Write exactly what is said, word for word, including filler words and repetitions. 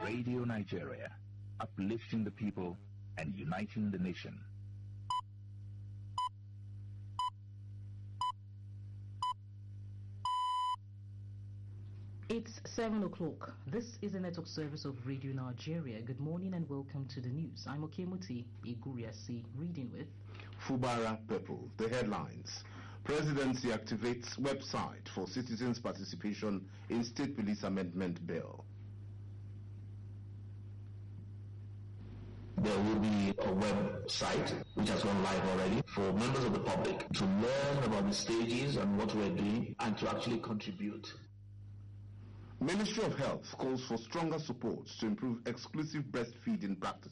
Radio Nigeria, uplifting the people and uniting the nation. It's seven o'clock. This is the network service of Radio Nigeria. Good morning and welcome to the news. I'm Okemuti Iguriasi, reading with Fubara Purple. The headlines. Presidency activates website for citizens' participation in State Police Amendment Bill. There will be a website which has gone live already for members of the public to learn about the stages and what we're doing and to actually contribute. Ministry of Health calls for stronger support to improve exclusive breastfeeding practices.